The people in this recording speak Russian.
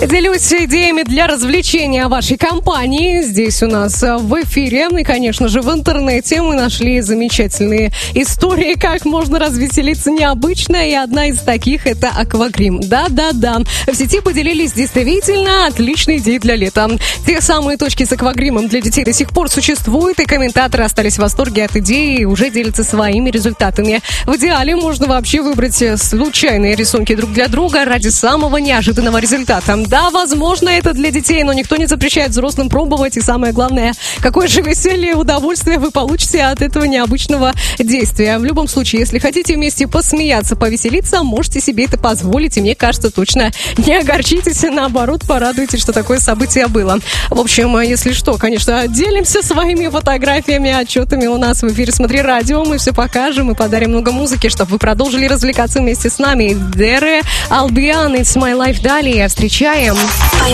Делюсь идеями для развлечения вашей компании. Здесь у нас в эфире и, конечно же, в интернете мы нашли замечательные истории, как можно развеселиться необычно. И одна из таких — это аквагрим. Да-да-да. В сети поделились действительно отличные идеи для лета. Те самые точки с аквагримом для детей до сих пор существуют, и комментаторы остались в восторге от идеи и уже делятся своими результатами. В идеале можно вообще выбрать случайные рисунки друг для друга ради самого неожиданного результата. Да, возможно, это для детей, но никто не запрещает взрослым пробовать. И самое главное, какое же веселье и удовольствие вы получите от этого необычного действия. В любом случае, если хотите вместе посмеяться, повеселиться, можете себе это позволить. И мне кажется, точно не огорчитесь, наоборот, порадуйтесь, что такое событие было. В общем, если что, конечно, делимся своими фотографиями, отчетами у нас в эфире «Смотри радио». Мы все покажем и подарим много музыки, чтобы вы продолжили развлекаться вместе с нами. Дере Албиан, It's My Life. Далее встречаем